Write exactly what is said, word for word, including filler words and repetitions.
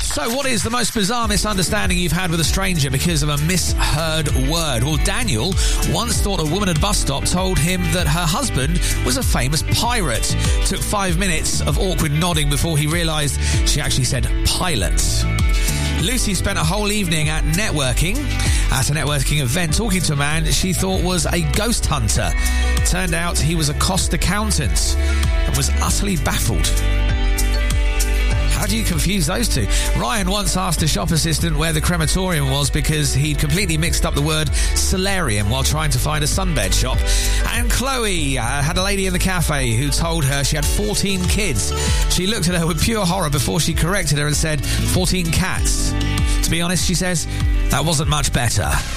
So, what is the most bizarre misunderstanding you've had with a stranger because of a misheard word? Well, Daniel once thought a woman at a bus stop told him that her husband was a famous pirate. Took five minutes of awkward nodding before he realised she actually said pilot. Lucy spent a whole evening at networking, at a networking event, talking to a man she thought was a ghost hunter. Turned out he was a cost accountant and was utterly baffled. How do you confuse those two? Ryan once asked a shop assistant where the crematorium was because he'd completely mixed up the word solarium while trying to find a sunbed shop. And Chloe uh, had a lady in the cafe who told her she had fourteen kids. She looked at her with pure horror before she corrected her and said fourteen cats. To be honest, she says, that wasn't much better.